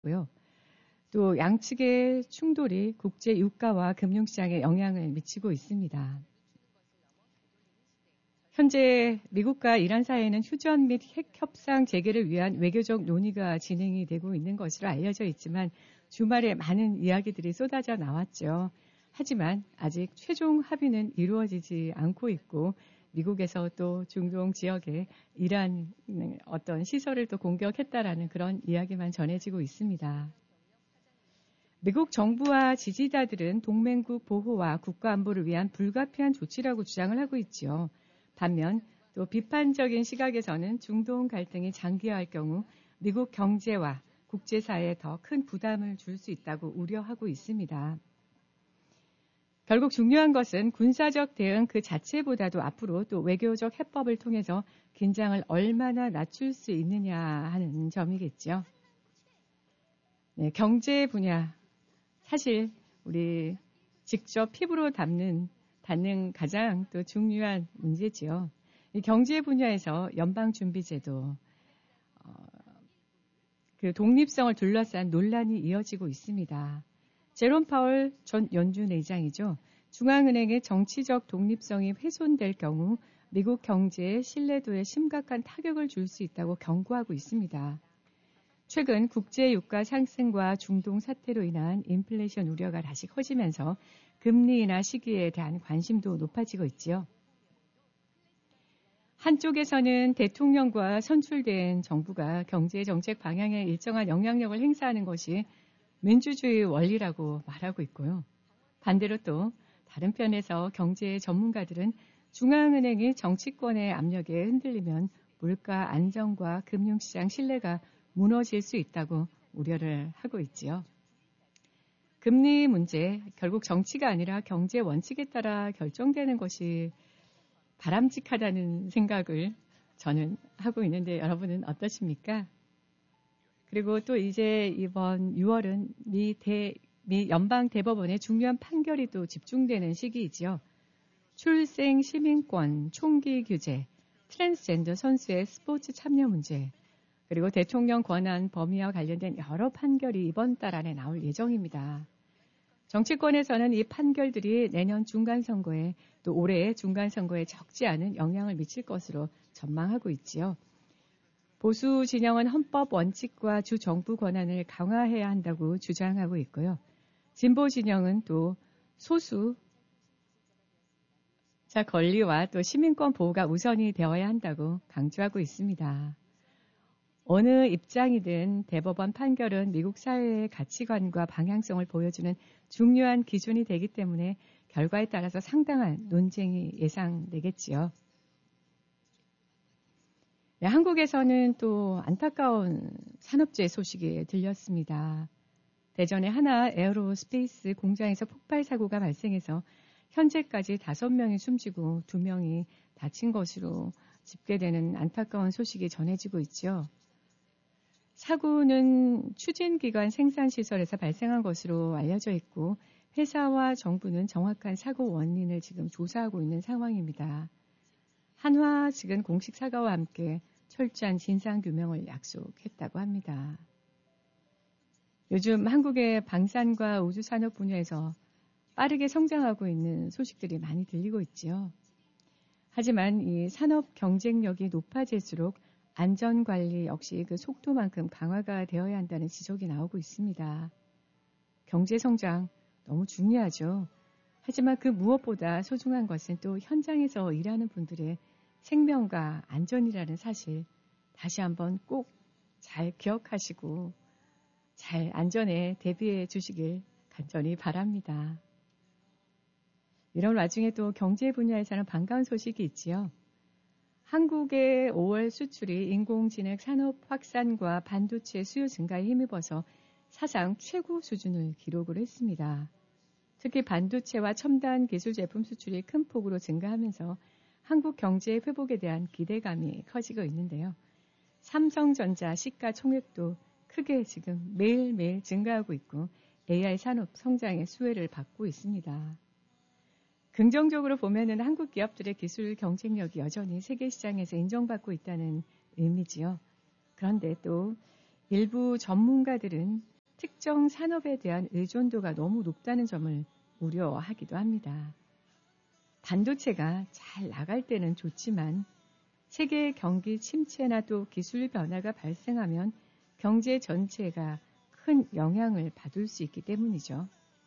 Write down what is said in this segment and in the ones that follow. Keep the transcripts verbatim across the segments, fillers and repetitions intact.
고요. 또 양측의 충돌이 국제 유가와 금융시장에 영향을 미치고 있습니다. 현재 미국과 이란 사이에는 휴전 및 핵 협상 재개를 위한 외교적 논의가 진행이 되고 있는 것으로 알려져 있지만 주말에 많은 이야기들이 쏟아져 나왔죠. 하지만 아직 최종 합의는 이루어지지 않고 있고 미국에서 또 중동 지역에 이란 어떤 시설을 또 공격했다라는 그런 이야기만 전해지고 있습니다. 미국 정부와 지지자들은 동맹국 보호와 국가 안보를 위한 불가피한 조치라고 주장을 하고 있죠. 반면 또 비판적인 시각에서는 중동 갈등이 장기화할 경우 미국 경제와 국제사회에 더 큰 부담을 줄 수 있다고 우려하고 있습니다. 결국 중요한 것은 군사적 대응 그 자체보다도 앞으로 또 외교적 해법을 통해서 긴장을 얼마나 낮출 수 있느냐 하는 점이겠죠. 네, 경제 분야, 사실 우리 직접 피부로 닿는, 닿는 가장 또 중요한 문제지요. 이 경제 분야에서 연방준비제도, 어, 그 독립성을 둘러싼 논란이 이어지고 있습니다. 제롬 파월 전 연준 의장이죠. 중앙은행의 정치적 독립성이 훼손될 경우 미국 경제의 신뢰도에 심각한 타격을 줄 수 있다고 경고하고 있습니다. 최근 국제 유가 상승과 중동 사태로 인한 인플레이션 우려가 다시 커지면서 금리 인하 시기에 대한 관심도 높아지고 있지요. 한쪽에서는 대통령과 선출된 정부가 경제 정책 방향에 일정한 영향력을 행사하는 것이 민주주의 원리라고 말하고 있고요. 반대로 또 다른 편에서 경제 전문가들은 중앙은행이 정치권의 압력에 흔들리면 물가 안정과 금융시장 신뢰가 무너질 수 있다고 우려를 하고 있지요. 금리 문제, 결국 정치가 아니라 경제 원칙에 따라 결정되는 것이 바람직하다는 생각을 저는 하고 있는데 여러분은 어떠십니까? 그리고 또 이제 이번 유월은 미, 대, 미 연방대법원의 중요한 판결이 또 집중되는 시기이지요. 출생 시민권, 총기 규제, 트랜스젠더 선수의 스포츠 참여 문제, 그리고 대통령 권한 범위와 관련된 여러 판결이 이번 달 안에 나올 예정입니다. 정치권에서는 이 판결들이 내년 중간선거에 또 올해의 중간선거에 적지 않은 영향을 미칠 것으로 전망하고 있지요. 보수 진영은 헌법 원칙과 주정부 권한을 강화해야 한다고 주장하고 있고요. 진보 진영은 또 소수자 권리와 또 시민권 보호가 우선이 되어야 한다고 강조하고 있습니다. 어느 입장이든 대법원 판결은 미국 사회의 가치관과 방향성을 보여주는 중요한 기준이 되기 때문에 결과에 따라서 상당한 논쟁이 예상되겠지요. 네, 한국에서는 또 안타까운 산업재해 소식이 들렸습니다. 대전의 하나 에어로스페이스 공장에서 폭발 사고가 발생해서 현재까지 다섯 명이 숨지고 두 명이 다친 것으로 집계되는 안타까운 소식이 전해지고 있죠. 사고는 추진기관 생산시설에서 발생한 것으로 알려져 있고 회사와 정부는 정확한 사고 원인을 지금 조사하고 있는 상황입니다. 한화 측은 공식 사과와 함께 철저한 진상규명을 약속했다고 합니다. 요즘 한국의 방산과 우주산업 분야에서 빠르게 성장하고 있는 소식들이 많이 들리고 있지요. 하지만 이 산업 경쟁력이 높아질수록 안전관리 역시 그 속도만큼 강화가 되어야 한다는 지적이 나오고 있습니다. 경제성장 너무 중요하죠. 하지만 그 무엇보다 소중한 것은 또 현장에서 일하는 분들의 생명과 안전이라는 사실 다시 한번 꼭 잘 기억하시고 잘 안전에 대비해 주시길 간절히 바랍니다. 이런 와중에 또 경제 분야에서는 반가운 소식이 있지요. 한국의 오월 수출이 인공지능 산업 확산과 반도체 수요 증가에 힘입어서 사상 최고 수준을 기록을 했습니다. 특히 반도체와 첨단 기술 제품 수출이 큰 폭으로 증가하면서 한국 경제의 회복에 대한 기대감이 커지고 있는데요. 삼성전자 시가총액도 크게 지금 매일매일 증가하고 있고 에이아이 산업 성장의 수혜를 받고 있습니다. 긍정적으로 보면은 한국 기업들의 기술 경쟁력이 여전히 세계 시장에서 인정받고 있다는 의미지요. 그런데 또 일부 전문가들은 특정 산업에 대한 의존도가 너무 높다는 점을 우려하기도 합니다. 반도체가 잘 나갈 때는 좋지만 세계 경기 침체나 또 기술 변화가 발생하면 경제 전체가 큰 영향을 받을 수 있기 때문이죠.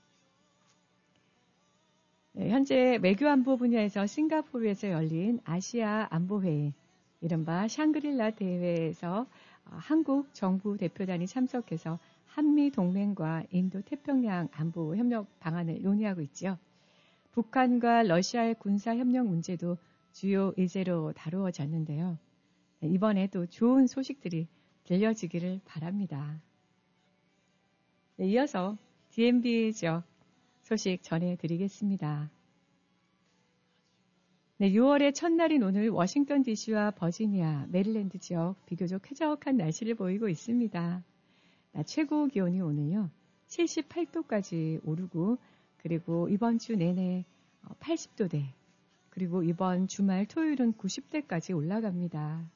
네, 현재 외교안보 분야에서 싱가포르에서 열린 아시아 안보회의, 이른바 샹그릴라 대회에서 한국 정부 대표단이 참석해서 한미 동맹과 인도 태평양 안보 협력 방안을 논의하고 있죠. 북한과 러시아의 군사 협력 문제도 주요 의제로 다루어졌는데요. 이번에 또 좋은 소식들이 들려지기를 바랍니다. 네, 이어서 디엠비 지역 소식 전해드리겠습니다. 네, 유월의 첫날인 오늘 워싱턴 디씨와 버지니아, 메릴랜드 지역 비교적 쾌적한 날씨를 보이고 있습니다. 최고 기온이 오늘요 칠십팔 도까지 오르고, 그리고 이번 주 내내 팔십 도대, 그리고 이번 주말 토요일은 구십 대까지 올라갑니다.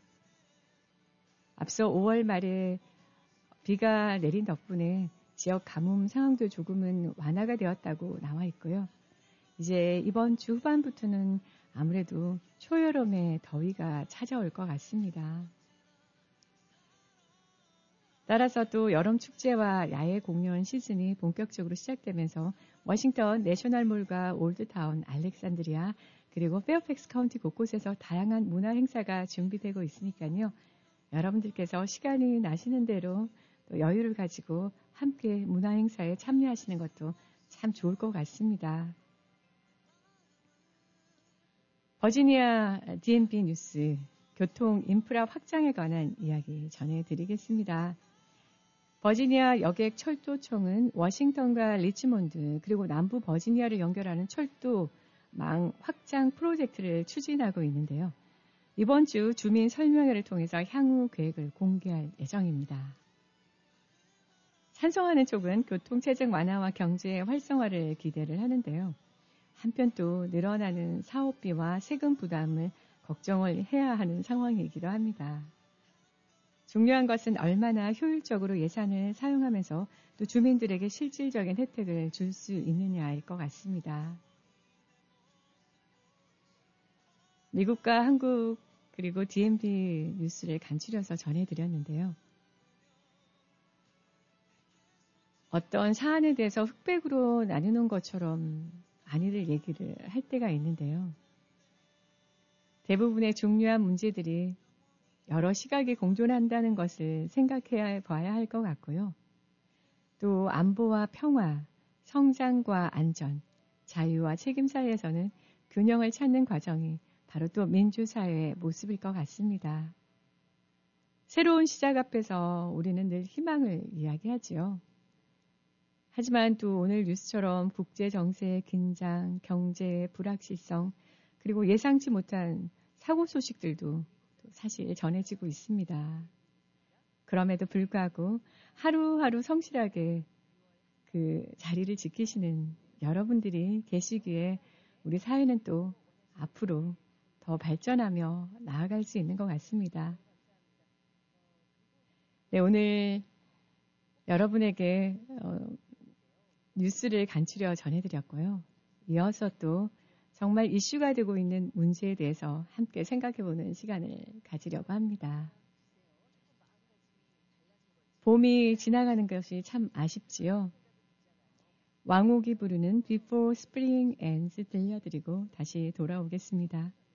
앞서 오월 말에 비가 내린 덕분에 지역 가뭄 상황도 조금은 완화가 되었다고 나와 있고요. 이제 이번 주 후반부터는 아무래도 초여름의 더위가 찾아올 것 같습니다. 따라서 또 여름 축제와 야외 공연 시즌이 본격적으로 시작되면서 워싱턴 내셔널몰과 올드타운, 알렉산드리아, 그리고 페어팩스 카운티 곳곳에서 다양한 문화 행사가 준비되고 있으니까요. 여러분들께서 시간이 나시는 대로 또 여유를 가지고 함께 문화 행사에 참여하시는 것도 참 좋을 것 같습니다. 버지니아 디엠비 뉴스, 교통 인프라 확장에 관한 이야기 전해드리겠습니다. 버지니아 여객 철도청은 워싱턴과 리치몬드, 그리고 남부 버지니아를 연결하는 철도망 확장 프로젝트를 추진하고 있는데요. 이번 주 주민 설명회를 통해서 향후 계획을 공개할 예정입니다. 찬성하는 쪽은 교통체증 완화와 경제 활성화를 기대를 하는데요. 한편 또 늘어나는 사업비와 세금 부담을 걱정을 해야 하는 상황이기도 합니다. 중요한 것은 얼마나 효율적으로 예산을 사용하면서 또 주민들에게 실질적인 혜택을 줄 수 있느냐일 것 같습니다. 미국과 한국 그리고 디엠비 뉴스를 간추려서 전해드렸는데요. 어떤 사안에 대해서 흑백으로 나누는 것처럼 많이들 얘기를 할 때가 있는데요. 대부분의 중요한 문제들이 여러 시각이 공존한다는 것을 생각해 봐야 할 것 같고요. 또 안보와 평화, 성장과 안전, 자유와 책임 사이에서는 균형을 찾는 과정이 바로 또 민주사회의 모습일 것 같습니다. 새로운 시작 앞에서 우리는 늘 희망을 이야기하지요. 하지만 또 오늘 뉴스처럼 국제 정세의 긴장, 경제의 불확실성, 그리고 예상치 못한 사고 소식들도 사실 전해지고 있습니다. 그럼에도 불구하고 하루하루 성실하게 그 자리를 지키시는 여러분들이 계시기에 우리 사회는 또 앞으로 더 발전하며 나아갈 수 있는 것 같습니다. 네, 오늘 여러분에게 어, 뉴스를 간추려 전해드렸고요. 이어서 또 정말 이슈가 되고 있는 문제에 대해서 함께 생각해보는 시간을 가지려고 합니다. 봄이 지나가는 것이 참 아쉽지요. 왕욱이 부르는 Before Spring Ends 들려드리고 다시 돌아오겠습니다.